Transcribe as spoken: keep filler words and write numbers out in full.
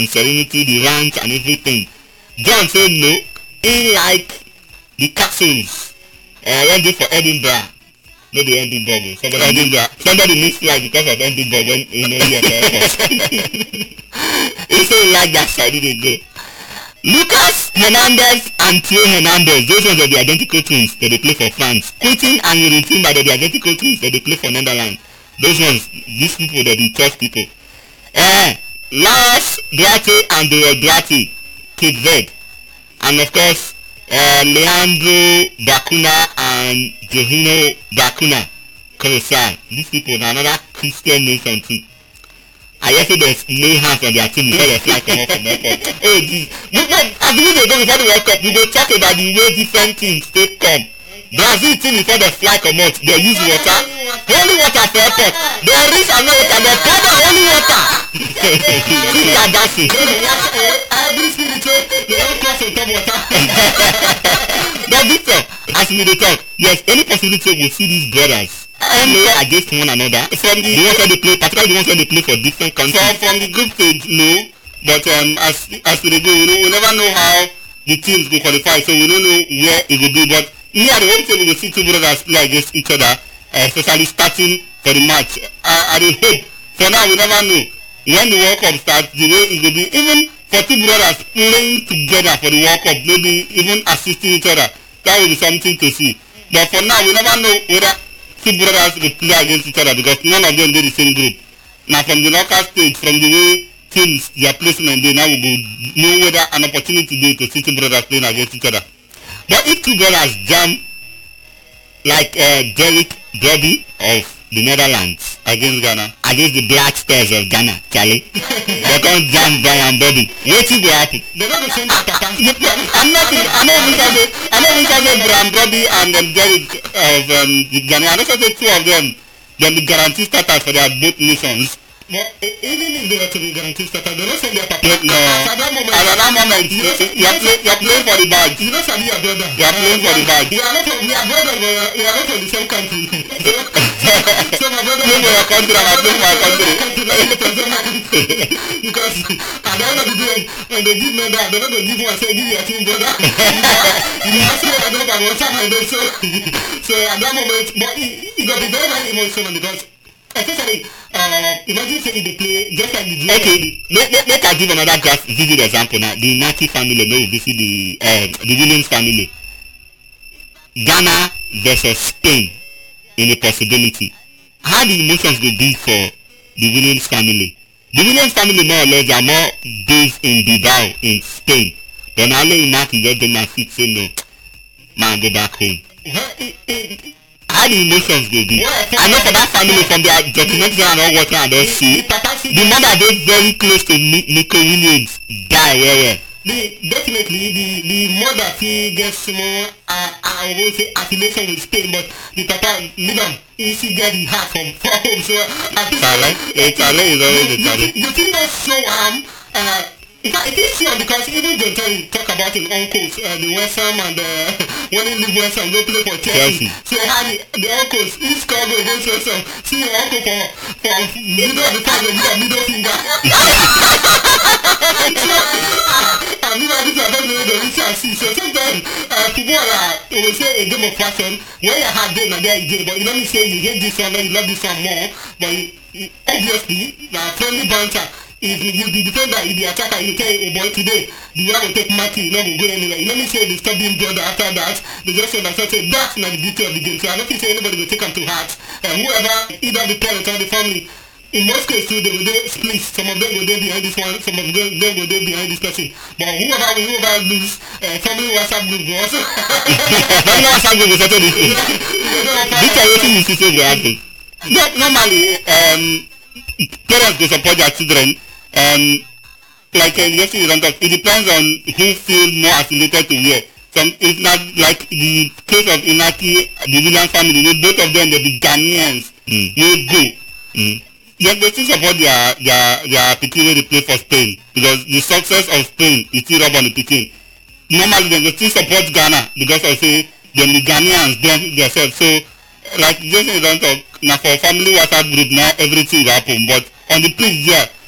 and Serenity, the ranch and everything. John said no. He liked the castles. Uh, went there for Edinburgh. Maybe Edinburgh. Somebody, Edinburgh. Somebody missed like because of Edinburgh when you know he He said he liked that side, he didn't go. Lucas Hernandez and Theo Hernandez, those ones are the identical twins that they play for France. Quentin and Yuritin, that are the identical twins that they play for Netherlands. Those ones, these people, they're the tough people. Uh, Lars Duarte and Dore Duarte, Kid Ved. And of course, uh, Leandro Dacuna and Johino Dacuna, Coruscant. These people are another Christian nation too. I just say there's lay hands on their team before they fly come up from airport. Hey, geez. I believe they go before the World Cup, we go talk about the way different teams take come. Brazil team before they fly come out, they use water. Holy water for airport. They reach America, they pour the holy water. People are dancing. Every spiritual, they don't cross on top water. But Victor, as we dey talk, yes, any possibility we see these brothers play against one another. From the, the ones where they play, particularly the ones where they play for different countries. From, from the group stage, no. But um, as as we dey go, we, know, we never know how the teams go qualify, so we don't know where it will be. But here, the only thing we will see two brothers play against each other, uh, especially starting for the match. Uh, I dey hope. For now, we never know when the World Cup starts, the way it will be. Even for two brothers playing together for the World Cup, maybe even assisting each other, that will be something to see. But for now, we never know whether two brothers will play against each other because none of them do the same group. Now, from the knockout stage, from the way teams, their placement, they now will know whether an opportunity there to see two brothers playing against each other. But if two brothers jam like uh, Derek Bobby of the Netherlands against Ghana, against the Black Stars of Ghana, Charlie, they can't jam Brian Bobby. What will happen? They're not the same pattern. I'm not even, I'm not even saying, I'm not even saying Brian Bobby and um, Derek of um, the Ghana. I'm not saying two of them, then the guarantee starters for their both nations. But even if they were to be guaranteed starters, they're not saying they're pattern. No. At that moment, at that moment, you know, you're, play, you're playing for the bag. You know, Sabi, your brother. You're playing for the bag. You are not from, we are brothers, but we are not from the same country. So my brother, play for your country, and I play for my country. Because at the end of the day, when they give me that, they're not going to give one, say, give your team brother. You know, so I don't know about time I do so. So at that moment, but it, it got to be very, very emotional because especially, uh, imagine saying they play just like the G. Okay, let, let, let us give another just vivid example now. The Nati family, no, we see the uh, the Williams family. Ghana versus Spain in a possibility. How the emotions will be for the Williams family? The Williams family more or less are more based in Bilbao in Spain. But now let Nati get them and fix say no, man, go back home. How the emotions will be. Well, I know for that family from their documentary and all watching and all see, the mother they very close to Nico Williams die, yeah, yeah. The, definitely, the, the mother she gets more, uh, I won't say affiliation with Spain, but the papa, you know, he she get the heart from, from home, so I think... Chale, a chale is always a chale. You think that's so, um, uh, in fact, it is sure because even John Terry talk about his uncles, uh, the West Ham and uh, when he leave West Ham, go play for Chelsea. So how the, the uncles, each come against West Ham, see your uncle for, for middle of the time, you have middle finger. So, I mean, I think I don't know the reach and see. So sometimes, uh, football, uh, they will say a game of passion, where you have game and there you game, but you don't say you hate this one or you love this one more, but you, you, obviously, uh, friendly banter. If you the defender, if the attacker, you tell oh boy today, the one will take Matty, you know will go anywhere. You know me say they stop being brother after that, they just understand say that's not the beauty of the game. So I don't think say anybody will take them to heart. And um, whoever, either the parents or the family, in most cases too, they will do split. Some of them will do behind this one, some of them, them will do behind this person. But whoever whoever lose, uh, family WhatsApp group will also. Family WhatsApp group will settle this. This is what you see say will happen. Normally, um, parents will support their children. Um, like uh, yesterday, it depends on who feels more affiliated to where. Some it's not like the case of Inaki, the Williams family. Both of them they be Ghanaians. Mm. They go. Mm. Yes, they still support their their their Pikin when they play for Spain because the success of Spain is still rub on the Pikin. Normally, they will still support Ghana because of say them the Ghanaians them themselves. So, like Jason don't talk now for family WhatsApp group now everything will happen, but on the pitch there.